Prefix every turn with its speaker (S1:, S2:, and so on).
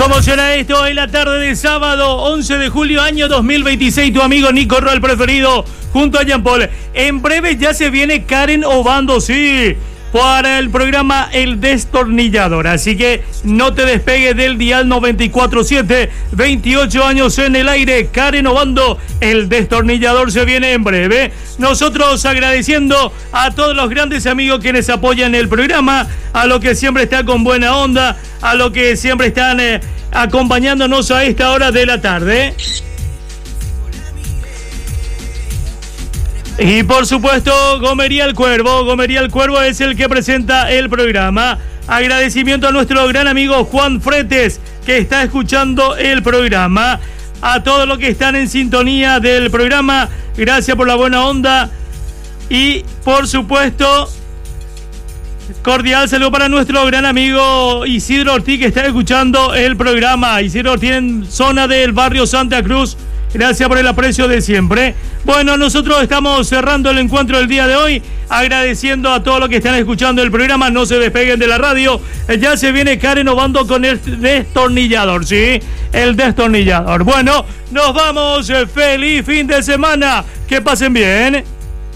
S1: ¿Cómo suena esto en la tarde de sábado 11 de julio año 2026? Tu amigo Nico Roll preferido junto a Jean Paul. En breve ya se viene Karen Obando, sí, para el programa El Destornillador. Así que no te despegues del dial 94.7. 28 años en el aire. Karen Obando, El Destornillador se viene en breve. Nosotros agradeciendo a todos los grandes amigos quienes apoyan el programa, a los que siempre están con buena onda, a los que siempre están acompañándonos a esta hora de la tarde. Y por supuesto, Gomería el Cuervo. Gomería el Cuervo es el que presenta el programa. Agradecimiento a nuestro gran amigo Juan Fretes, que está escuchando el programa. A todos los que están en sintonía del programa, gracias por la buena onda. Y por supuesto, cordial saludo para nuestro gran amigo Isidro Ortiz, que está escuchando el programa. Isidro Ortiz en zona del barrio Santa Cruz. Gracias por el aprecio de siempre. Bueno, nosotros estamos cerrando el encuentro del día de hoy, agradeciendo a todos los que están escuchando el programa. No se despeguen de la radio. Ya se viene Karen Obando con el Destornillador, ¿sí? El Destornillador. Bueno, nos vamos. Feliz fin de semana. Que pasen bien.